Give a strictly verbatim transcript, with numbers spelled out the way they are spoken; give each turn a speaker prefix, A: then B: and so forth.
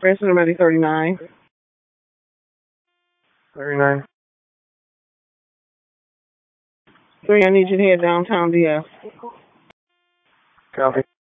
A: Resident ready thirty-nine.
B: thirty-nine.
A: Three, I need you to head downtown D F.
B: Copy.